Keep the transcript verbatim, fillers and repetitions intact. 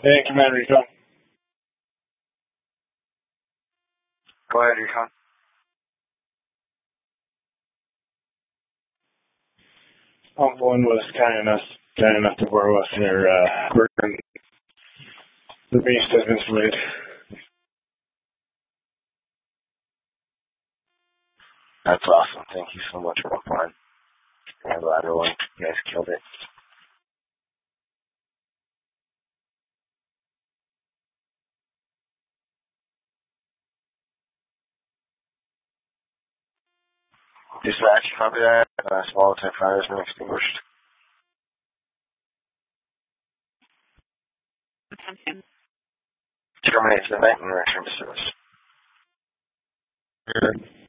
Hey, Commander Recon. Go ahead, Recon. Uncle One was kind enough, kind enough to borrow us their uh, equipment. The beast has been slayed. That's awesome. Thank you so much, Uncle One. I'm glad everyone, you guys killed it. Dispatch, copy that. Uh, small attack fire has been extinguished. Terminate the night and return to service. Sure.